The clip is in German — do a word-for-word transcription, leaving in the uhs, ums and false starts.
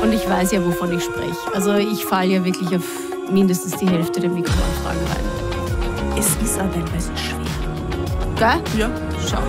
Und ich weiß ja, wovon ich spreche. Also ich falle ja wirklich auf mindestens die Hälfte der Mikroanfragen rein. Es ist auch teilweise schwer. Gell? Ja. Schau.